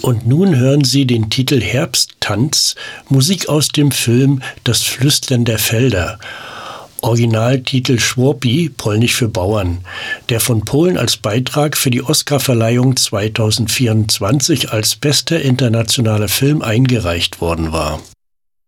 Und nun hören Sie den Titel Herbsttanz, Musik aus dem Film Das Flüstern der Felder. Originaltitel Chłopy, polnisch für Bauern, der von Polen als Beitrag für die Oscarverleihung 2024 als bester internationaler Film eingereicht worden war.